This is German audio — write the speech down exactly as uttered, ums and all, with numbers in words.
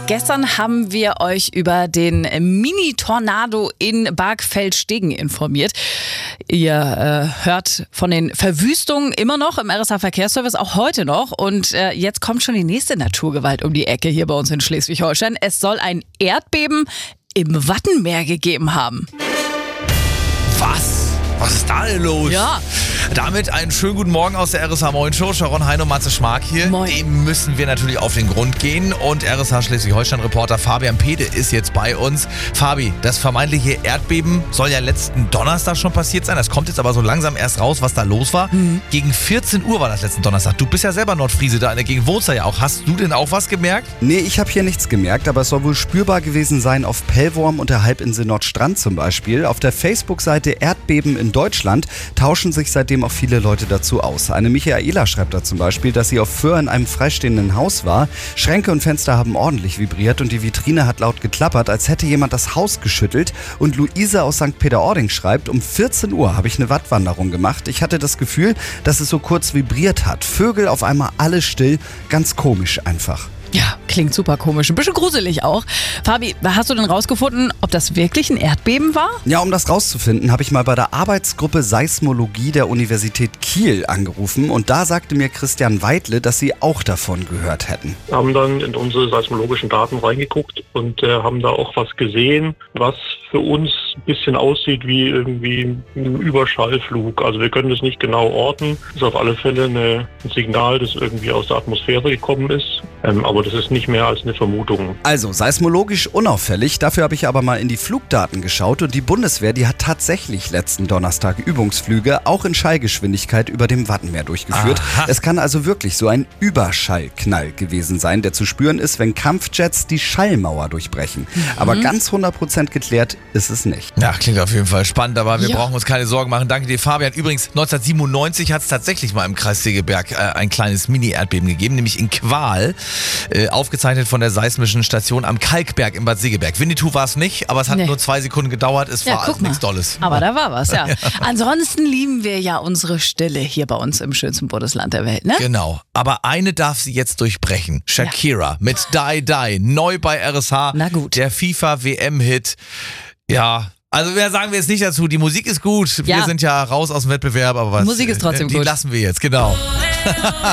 Gestern haben wir euch über den Mini-Tornado in Bargfeld-Stegen informiert. Ihr äh, hört von den Verwüstungen immer noch im R S H-Verkehrsservice, auch heute noch. Und äh, jetzt kommt schon die nächste Naturgewalt um die Ecke hier bei uns in Schleswig-Holstein. Es soll ein Erdbeben im Wattenmeer gegeben haben. Was? Was ist da denn los? Ja. Damit einen schönen guten Morgen aus der R S H Moin Show. Sharon Hein und Matze Schmark hier. Moin. Dem müssen wir natürlich auf den Grund gehen. Und R S H Schleswig-Holstein-Reporter Fabian Pede ist jetzt bei uns. Fabi, das vermeintliche Erdbeben soll ja letzten Donnerstag schon passiert sein. Das kommt jetzt aber so langsam erst raus, was da los war. Mhm. Gegen vierzehn Uhr war das letzten Donnerstag. Du bist ja selber Nordfriese, da in der Gegend wohnst du ja auch. Hast du denn auch was gemerkt? Nee, ich habe hier nichts gemerkt, aber es soll wohl spürbar gewesen sein auf Pellworm und der Halbinsel Nordstrand zum Beispiel. Auf der Facebook-Seite Erdbeben in Deutschland tauschen sich seitdem auch viele Leute dazu aus. Eine Michaela schreibt da zum Beispiel, dass sie auf Föhr in einem freistehenden Haus war. Schränke und Fenster haben ordentlich vibriert und die Vitrine hat laut geklappert, als hätte jemand das Haus geschüttelt. Und Luise aus Sankt Peter-Ording schreibt, um vierzehn Uhr habe ich eine Wattwanderung gemacht. Ich hatte das Gefühl, dass es so kurz vibriert hat. Vögel auf einmal alle still, ganz komisch einfach. Ja, klingt super komisch. Ein bisschen gruselig auch. Fabi, hast du denn rausgefunden, ob das wirklich ein Erdbeben war? Ja, um das rauszufinden, habe ich mal bei der Arbeitsgruppe Seismologie der Universität Kiel angerufen. Und da sagte mir Christian Weidle, dass sie auch davon gehört hätten. Wir haben dann in unsere seismologischen Daten reingeguckt und äh, haben da auch was gesehen, was für uns ein bisschen aussieht wie irgendwie ein Überschallflug. Also wir können das nicht genau orten. Das ist auf alle Fälle eine, ein Signal, das irgendwie aus der Atmosphäre gekommen ist. Ähm, aber das ist nicht mehr als eine Vermutung. Also seismologisch unauffällig. Dafür habe ich aber mal in die Flugdaten geschaut und die Bundeswehr, die hat tatsächlich letzten Donnerstag Übungsflüge auch in Schallgeschwindigkeit über dem Wattenmeer durchgeführt. Aha. Es kann also wirklich so ein Überschallknall gewesen sein, der zu spüren ist, wenn Kampfjets die Schallmauer durchbrechen. Mhm. Aber ganz hundert Prozent geklärt ist es nicht. Ja, klingt auf jeden Fall spannend, aber wir ja. brauchen uns keine Sorgen machen. Danke dir, Fabian. Übrigens, neunzehnhundertsiebenundneunzig hat es tatsächlich mal im Kreis Segeberg äh, ein kleines Mini-Erdbeben gegeben, nämlich in Qual, äh, aufgezeichnet von der seismischen Station am Kalkberg in Bad Segeberg. Winnetou war es nicht, aber es hat nee. nur zwei Sekunden gedauert. Es ja, war also nichts Dolles. Aber da war was, ja. ja. Ansonsten lieben wir ja unsere Stille hier bei uns im schönsten Bundesland der Welt, ne? Genau. Aber eine darf sie jetzt durchbrechen. Shakira ja. mit Die Die, neu bei R S H. Na gut. Der FIFA-W M-Hit. Ja, also mehr sagen wir jetzt nicht dazu. Die Musik ist gut. Wir ja. sind ja raus aus dem Wettbewerb, aber was, Musik ist trotzdem die gut. Die lassen wir jetzt, genau.